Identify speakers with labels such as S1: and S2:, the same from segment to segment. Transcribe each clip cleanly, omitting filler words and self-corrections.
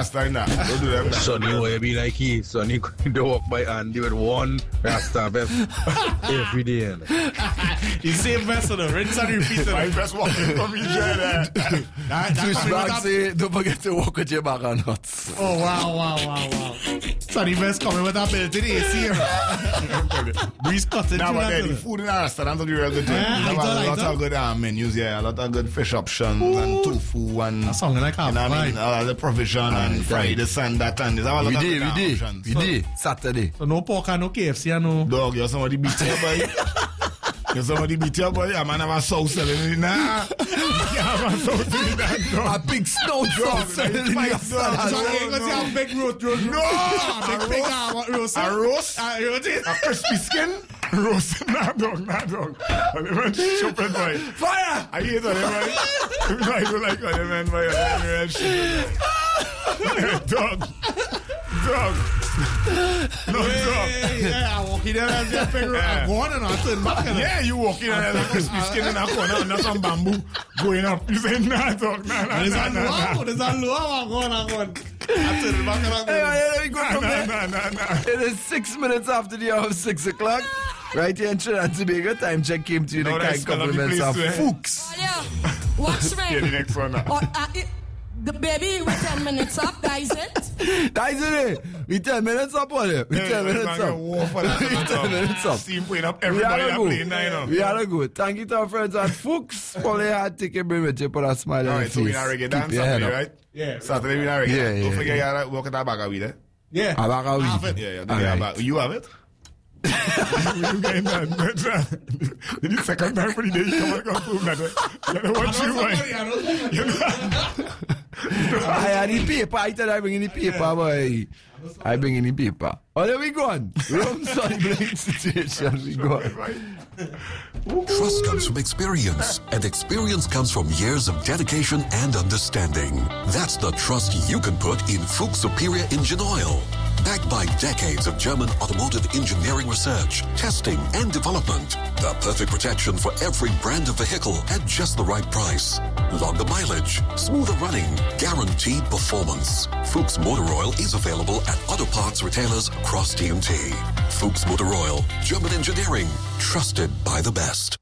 S1: Rasta in that. Don't do them.
S2: Sonny, you be like he. Sonny, don't walk by Andy with one Rasta vest every day.
S3: The same vest on the rinse and repeat.
S1: My vest walking from each other.
S4: Don't forget to walk with your bag on nuts.
S3: Oh, wow. Sonny vest coming with a built-in AC. Breeze cutting.
S1: Now, but the food in the restaurant is real good. A lot of good menus, a lot of good fish options and tofu and
S3: that sounds like
S1: the provision and fried this and that and this.
S4: We did Saturday.
S3: So no pork and no KFC and no
S1: dog. You're somebody beat you, boy. You're somebody beat you, boy. A man have a sauce selling it. Nah, you have a sauce selling that dog.
S4: A big snow dog selling it.
S3: So you have big roast.
S1: No, a roast, a crispy skin. Roast, nah dog. Stupid boy.
S4: Fire!
S1: I hate on him, boy. I don't like on him, man, boy. Dog. No, dog.
S3: Yeah, I walk in there and see a finger. I'm going and I turn back.
S1: Yeah, you walk in there and a crispy skin in a corner and there's some bamboo going up. You say, nah, dog, nah.
S3: There's a low, I'm going. I turn back and I'm going.
S4: It is 6 minutes after the hour of 6 o'clock. Right here in Trinidad and Tobago, time check came to you. The kind compliments of Fuchs.
S5: What's right?
S1: The next one now.
S5: The baby, we're 10 minutes up, that is it?
S4: That is it. We 10 minutes up on it. We 10 minutes up.
S1: We
S4: 10 minutes up.
S1: Steam putting up everybody that playing now.
S4: We are good. Thank you to our friends at Fuchs. Probably had to take a break with you, put a smile on your face.
S1: So we are reggae dance Saturday, right?
S3: Yeah.
S1: Saturday we are reggae.
S4: Yeah.
S1: Don't forget you gotta walk at that bag of weed, eh?
S3: Yeah.
S4: A bag of weed.
S1: Yeah. You have it? You getting that? The second time for the day you come and prove that. You know what you want.
S4: I had the paper. I thought I bring in the paper, boy. I bring in the paper. Oh, there we go on. We're on some situation. We go on.
S6: Trust comes from experience, and experience comes from years of dedication and understanding. That's the trust you can put in Fuchs Superior Engine Oil. Backed by decades of German automotive engineering research, testing, and development. The perfect protection for every brand of vehicle at just the right price. Longer mileage, smoother running, guaranteed performance. Fuchs Motor Oil is available at auto parts retailers across TNT. Fuchs Motor Oil, German engineering, trusted by the best.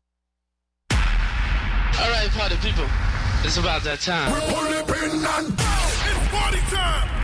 S7: All right, party people, it's about that time.
S1: We're pulling pin and it's party time.